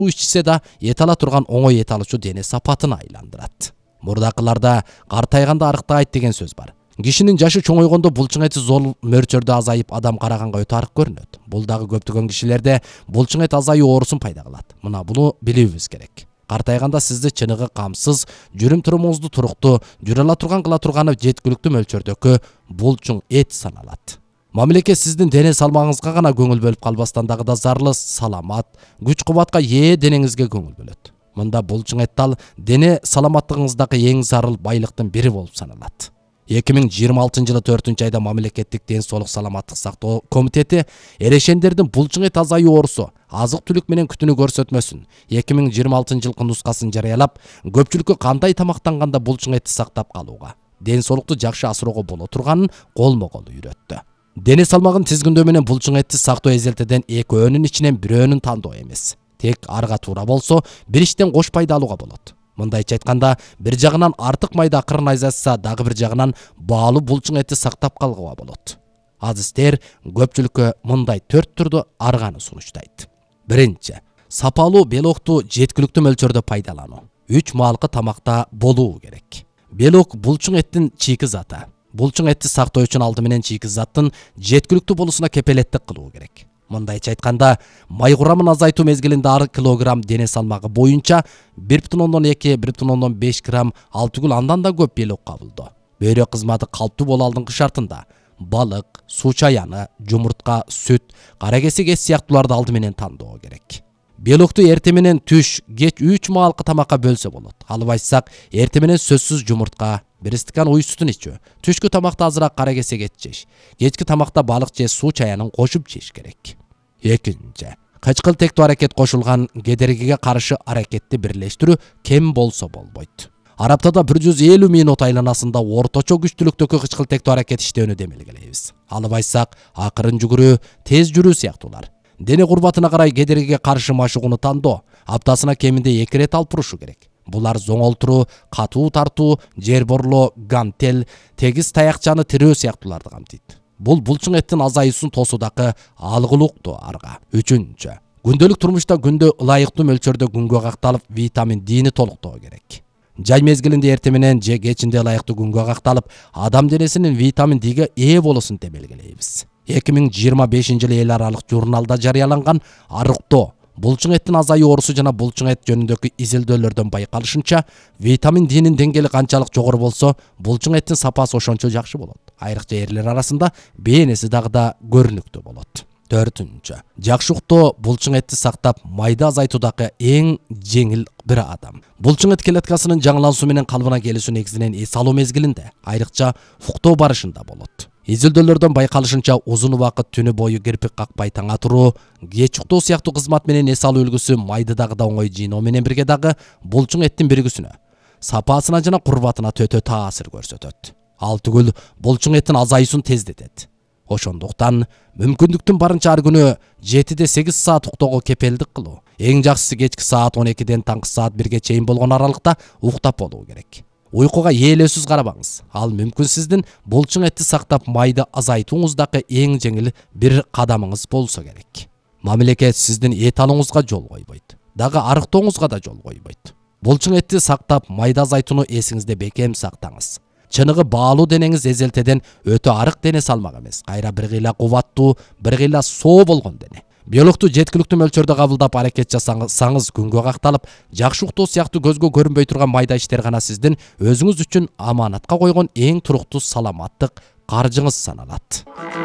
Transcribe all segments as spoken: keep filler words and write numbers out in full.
ичсе да эт ала турган оңой эт алуучу дене сапатына айландырат. Мурдакыларда картайганда арыктайт деген сөз бар. Кишинин жашы чоңойгондо булчуң эти зор мөлчөрдө азайып адам караганга өтө арык көрүнөт. Бул дагы көптөгөн кишилерде булчуң эт азайуу оорусун пайда кылат. Мына буну билүүбүз керек. Картайганда сизди чыныгы камсыз, жүрүм турумуңузду туруктуу, жүрө ала турган кыла турганы жеткиликтүү мөлчөрдөгү булчуң эт саналат. Мамлекет сиздин дене салмагыңызга гана көңүл бөлүп калбастан дагы да зарлы, саламат, күч кубатка ээ денеңизге көңүл бөлөт. Мында булчуң эт ал дене саламаттыгыңыздагы эң зарыл байлыктын бири болуп саналат. эки миң жыйырма алтынчы жылы төртүнчү айда мамлекеттик ден соолук саламаттык сактоо комитети эрешендердин булчуң эт азайуу оорусу азык түлүк менен күтүүнү көрсөтмөсүн эки миң жыйырма алтынчы жылкы нускасын жарыялап, көпчүлүккө кандай тамактанганда булчуң этти сактап калууга, ден соолукту жакшы асыроого боло турганын колмо-кол үйрөттү. Дене салмагын тизгиндөө менен булчуң этти сактоо эзелтеден экөөнүн ичинен бирөөнүн тандоо эмес. Тек арга туура болсо, бир иштен кош пайда алууга болот. Мындайча айтканда, бир жагынан артык майда акырын айзатса, дагы бир жагынан баалуу булчуң этти сактап калууга болот. Адистер көпчүлүккө мындай төрт түрдө арганы сунуштайт. Биринчи, сапалуу белокту жеткиликтүү мөлчөрдө пайдалануу. үч маалкы тамакта болуу керек. Белок булчуң эттин чийки заты. Булчуң этти сактоо үчүн алды менен чийки заттын жеткиликтүү болуусуна кепелеттик кылуу керек. Мындайча айтканда, май курамын азайтуу мезгилинде ар килограмм дене салмагы боюнча бир бүтүн ондон эки — бир бүтүн ондон беш грамм ал түгүл андан да көп белок кабылдоо. Бөйрөк кызматы калптуу боло алдыңкы шартында балык, суу чаяны, жумуртка, сүт, кара кесек эс сыяктууларды алды менен тандоо керек. Белокту эртең менен түш, кеч үч маалкы тамакка бөлсө болот. Алып айтсак, эртең менен сөзсүз жумуртка, бир стакан уй сүтүн ичүү, түшкү тамакта азыраак кара кесек эт жеш, кечки тамакта балык же суу чаянын кошуп жеш керек. Экинчи, кычкыл тектүү аракет кошулган кедергиге каршы аракетти бирлештирүү кем болсо болбойт. Ар аптада бир жүз элүү минут айланасында орточо күчтүүлүктөгү кычкыл тектүү аракет иштөөнү демелгелейбиз. Алып айтсак, акырын жүгүрүү, тез жүрүү сыяктуулар. Дене курбатына карай кедергиге каршы машыгууну тандоо, аптасына кеминде эки рет алып турушу керек. Булар зоңолтуруу, катуу тартуу, жер борлоо, гантел, тегиз таякчаны тирөө сыяктууларды камтыйт. Бул булчуң эттин азайуусун тосуудагы алгылыктуу арга. Үчүнчү, күндөлүк турмушта күндө ылайыктуу мөлчөрдө күнгө какталып, витамин Д'ни толуктоо керек. Жай мезгилинде эртең менен же кечинде ылайыктуу күнгө какталып, адам денесинин витамин Д'ге ээ болуусун демелгелейбиз. эки миң жыйырма бешинчи жылы эл аралык журналда жарыяланган арыктоо, булчуң эттин азайуу оорусу жана булчуң эт жөнүндөгү изилдөөлөрдөн байкалышынча, витамин Д'нин деңгээли канчалык жогору болсо, булчуң эттин сапасы ошончо жакшы болот. Айрыкча эрлер арасында бээренеси дагы да көрүнүктүү болот. Төртүнчү, жакшы уктоо булчуң этти сактап, майда азайтуудагы эң жеңил бир адам. Булчуң эт клеткасынын жаңылансуу менен калыбына келүүсү негизинен эс алуу мезгилинде, айрыкча уктоо барышында болот. Изилдөөлөрдөн байкалышынча, узун убакыт түнү бою кирпик какпай таңа туруу, кеч уктоо сыяктуу кызмат менен эс алуу үлгүсү майды дагы да оңой жыйноо менен бирге дагы булчуң эттин биригүүсүнө, сапасына жана курбатына төтө таасир көрсөтөт. Ал түгүл булчуң эттин азайуусун тездетет. Ошондуктан мүмкүндүктүн барынча ар күнү жетиде сегиз саат уктоого кепелдик кылуу. Эң жакшысы кечки саат он экиден таңкы саат бирге чейин болгон аралыкта уктап болуу керек. Уйкуга ээлөөсүз карабаңыз. Ал мүмкүн сиздин булчуң этти сактап майды азайтууңуздагы эң жеңил бир кадамыңыз болсо керек. Мамлекет сиздин эт алууңузга жол койбойт. Дагы арыктооңузга да жол койбойт. Булчуң этти сактап майды азайтууну эсиңизде бекем сактаңыз. Чыныгы баалуу денеңиз эзелтеден өтө арык дене салмак эмес, кайра бир кыйла кубаттуу, бир кыйла соо болгон дене. Белокту жеткиликтүү мөлчөрдө кабылдап аракет жасаңыз, күнгө какталып, жакшы уктоо сыяктуу көзгө көрүнбөй турган майда иштер гана сиздин өзүңүз үчүн аманатка койгон эң туруктуу саламаттык каржыңыз саналат.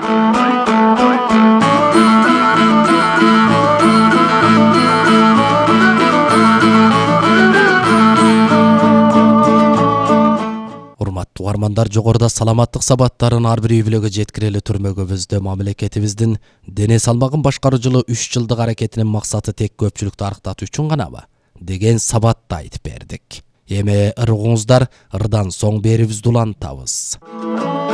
Урматтуу угармандар, жогоруда саламаттык сабаттарын ар бир үй бүлөгө жеткирели түрмөгүбүздө мамлекетибиздин дене салмагын башкаруу жылы үч жылдык аракетинин максаты тек көпчүлүктү арыктатуу үчүн ганабы деген сабатты айтып бердик. Эми ыргыңыздар, ырдан соң берибизди улантабыз.